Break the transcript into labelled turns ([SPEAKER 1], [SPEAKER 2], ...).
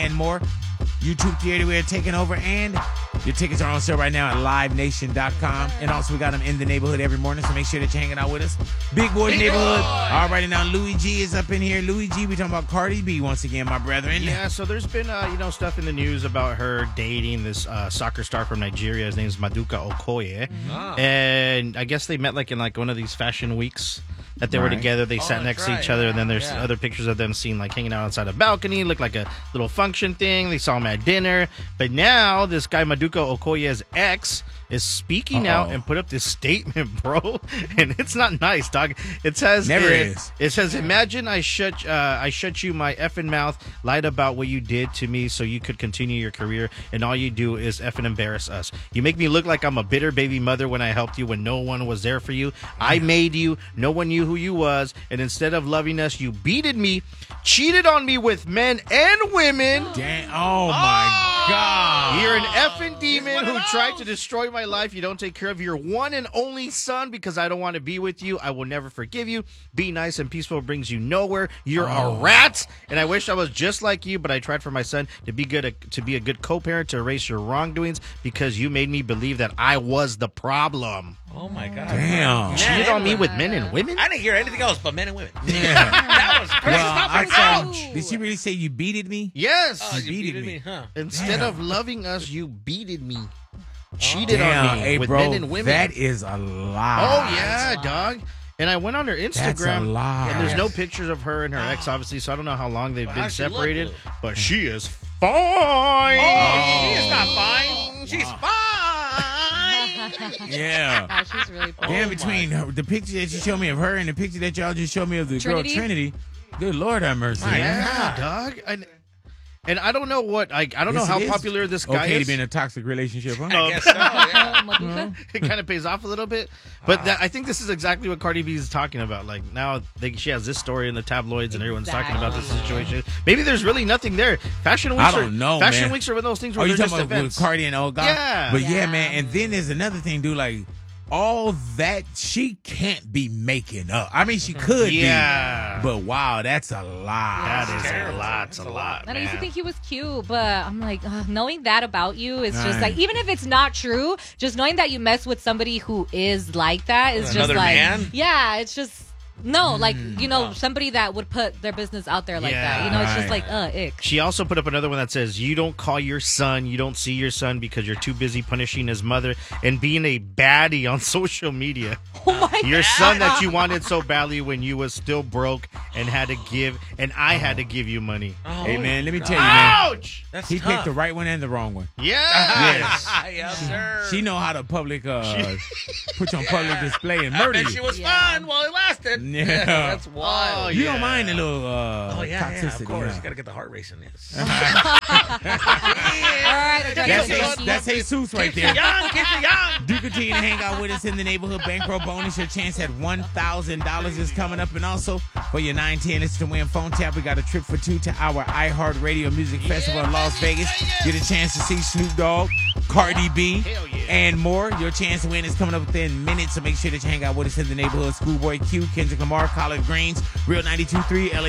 [SPEAKER 1] and more. YouTube Theater, we're taking over, and your tickets are on sale right now at livenation.com. And also, we got them in the neighborhood every morning, so make sure that you're hanging out with us. Big Boys Neighborhood. All right, now Louis G is up in here. Louis G, we talking about Cardi B once again, my brethren.
[SPEAKER 2] Yeah, so there's been stuff in the news about her dating this soccer star from Nigeria. His name is Maduka Okoye. And I guess they met in one of these fashion weeks that they were together. They sat next to each other, and then there's other pictures of them seen hanging out outside a balcony. Looked like a little function thing. They saw him at dinner. But now this guy Maduka Okoye's ex is speaking out and put up this statement, bro. And it's not nice, dog. It says It says, imagine I shut you my effing mouth, lied about what you did to me so you could continue your career, and all you do is effing embarrass us. You make me look like I'm a bitter baby mother when I helped you when no one was there for you. I made you. No one knew who you was, and instead of loving us, you beated me, cheated on me with men and women.
[SPEAKER 1] Damn. Oh my God.
[SPEAKER 2] You're an effing demon who tried to destroy my life. You don't take care of your one and only son because I don't want to be with you. I will never forgive you. Be nice and peaceful brings you nowhere. You're a rat, and I wish I was just like you, but I tried for my son to be a good co-parent, to erase your wrongdoings because you made me believe that I was the problem.
[SPEAKER 3] Oh my God.
[SPEAKER 1] Damn.
[SPEAKER 2] You cheated on me with men and women?
[SPEAKER 3] I didn't hear anything else but men and women.
[SPEAKER 1] Yeah.
[SPEAKER 3] That was crazy.
[SPEAKER 1] Ouch. Did she really say you beated me?
[SPEAKER 2] Yes.
[SPEAKER 3] You beated me, huh?
[SPEAKER 2] Instead of loving us, you beated me. Cheated on me with men and women.
[SPEAKER 1] That is a lie.
[SPEAKER 2] Oh, yeah, dog. And I went on her Instagram.
[SPEAKER 1] That's a lie.
[SPEAKER 2] And there's no pictures of her and her ex, obviously, so I don't know how long they've been separated. But she is fine.
[SPEAKER 3] Oh, she is not fine. She's fine.
[SPEAKER 1] Yeah.
[SPEAKER 4] Oh, she's really cool.
[SPEAKER 1] Damn, between the picture that you showed me of her and the picture that y'all just showed me of the girl Trinity, good Lord have mercy.
[SPEAKER 2] Yeah, dog. And I don't know I don't know how popular this guy is.
[SPEAKER 1] Okay to be in a toxic relationship, huh?
[SPEAKER 3] I guess so, yeah.
[SPEAKER 2] It kind of pays off a little bit. But I think this is exactly what Cardi B is talking about. Now she has this story in the tabloids and everyone's talking about this situation. Maybe there's really nothing there. Fashion weeks
[SPEAKER 1] I don't know,
[SPEAKER 2] Fashion
[SPEAKER 1] man.
[SPEAKER 2] weeks are one of those things where
[SPEAKER 1] you
[SPEAKER 2] they're
[SPEAKER 1] talking
[SPEAKER 2] just
[SPEAKER 1] about
[SPEAKER 2] events.
[SPEAKER 1] with Cardi and old guy?
[SPEAKER 2] Yeah.
[SPEAKER 1] But yeah, man. And then there's another thing, dude. All that she can't be making up. I mean, she could be. But wow, that's a lot.
[SPEAKER 2] That is a lot. It's a lot.
[SPEAKER 4] And I used to think he was cute, but I'm like, knowing that about you is just even if it's not true, just knowing that you mess with somebody who is like that is just
[SPEAKER 3] man?
[SPEAKER 4] Yeah, it's just. No, somebody that would put their business out there like that. It's just like, ick.
[SPEAKER 2] She also put up another one that says, you don't call your son, you don't see your son because you're too busy punishing his mother and being a baddie on social media.
[SPEAKER 4] Oh my God.
[SPEAKER 2] Your son that you wanted so badly when you was still broke and I had to give you money.
[SPEAKER 1] Oh. Hey, man, let me tell you, man.
[SPEAKER 2] Ouch!
[SPEAKER 1] He picked the right one and the wrong one.
[SPEAKER 2] Yes.
[SPEAKER 3] Yes, sir.
[SPEAKER 1] She know how to put you on public display and murder you.
[SPEAKER 3] She was fun while it lasted.
[SPEAKER 1] Yeah.
[SPEAKER 3] That's wild.
[SPEAKER 1] You don't mind a little
[SPEAKER 3] toxicity.
[SPEAKER 1] Yeah,
[SPEAKER 3] of course. You got to get the heart racing. Yes.
[SPEAKER 4] All right.
[SPEAKER 1] That's Jesus right there.
[SPEAKER 3] Keep it young.
[SPEAKER 1] Do continue to hang out with us in the neighborhood. Bankroll bonus. Your chance at $1,000 is coming up. And also, for your 910 listen to win phone tap, we got a trip for two to our iHeartRadio Music Festival in Las Vegas. Get a chance to see Snoop Dogg, Cardi B, and more. Your chance to win is coming up within minutes, so make sure that you hang out with us in the neighborhood. Schoolboy Q, Kendrick Lamar, Collard Greens, Real 92.3, LA